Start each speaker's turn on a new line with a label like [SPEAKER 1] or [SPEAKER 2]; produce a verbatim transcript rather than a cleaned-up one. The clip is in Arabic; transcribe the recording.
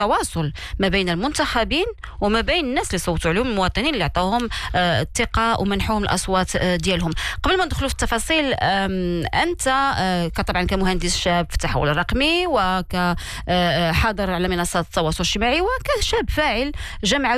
[SPEAKER 1] التواصل ما بين المنتخبين وما بين الناس اللي صوتوا عليهم، المواطنين اللي عطاوهم آه الثقه ومنحوهم الاصوات آه ديالهم. قبل ما ندخلوا في التفاصيل، انت آه طبعا كمهندس شاب في التحول الرقمي وكحاضر على منصات التواصل الاجتماعي وكشاب فاعل جمعوي